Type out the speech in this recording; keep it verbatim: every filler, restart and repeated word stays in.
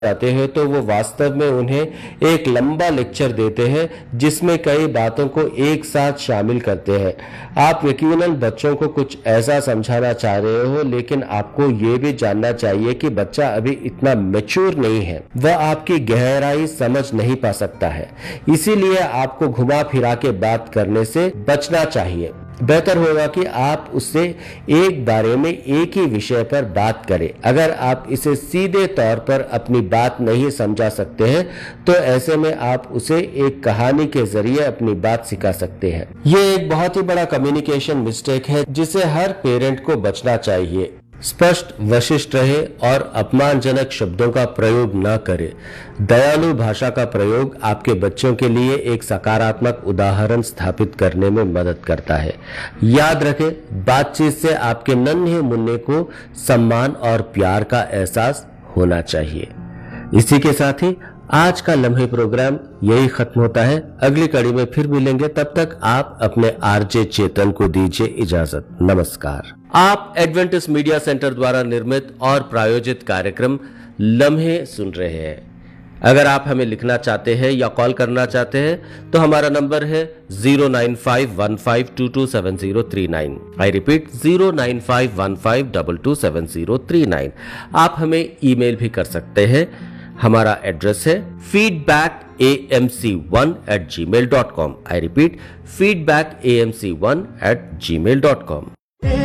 जाते हैं तो वो वास्तव में उन्हें एक लंबा लेक्चर देते हैं जिसमें कई बातों को एक साथ शामिल करते हैं। आप यकीनन बच्चों को कुछ ऐसा समझाना चाह रहे हो, लेकिन आपको ये भी जानना चाहिए कि बच्चा अभी इतना मैच्योर नहीं है, वह आपकी गहराई समझ नहीं पा सकता है। इसीलिए आपको घुमा फिरा के बात करने से बचना चाहिए। बेहतर होगा कि आप उससे एक बारे में एक ही विषय पर बात करें। अगर आप इसे सीधे तौर पर अपनी बात नहीं समझा सकते हैं तो ऐसे में आप उसे एक कहानी के जरिए अपनी बात सिखा सकते हैं। ये एक बहुत ही बड़ा कम्युनिकेशन मिस्टेक है जिसे हर पेरेंट को बचना चाहिए। स्पष्ट, वशिष्ठ रहे और अपमानजनक शब्दों का प्रयोग न करें। दयालु भाषा का प्रयोग आपके बच्चों के लिए एक सकारात्मक उदाहरण स्थापित करने में मदद करता है। याद रखें, बातचीत से आपके नन्हे मुन्ने को सम्मान और प्यार का एहसास होना चाहिए। इसी के साथ ही आज का लम्हे प्रोग्राम यही खत्म होता है। अगली कड़ी में फिर मिलेंगे, तब तक आप अपने आरजे चेतन को दीजिए इजाजत। नमस्कार। आप एडवेंटिस्ट मीडिया सेंटर द्वारा निर्मित और प्रायोजित कार्यक्रम लम्हे सुन रहे हैं। अगर आप हमें लिखना चाहते हैं या कॉल करना चाहते हैं तो हमारा नंबर है zero nine five one five to to seven zero three nine. I repeat, zero nine five one five to to seven zero three nine. आप हमें ईमेल भी कर सकते हैं। हमारा एड्रेस है feedback A M C one eight ji mail dot com. I repeat, feedback A M C one eight ji mail dot com.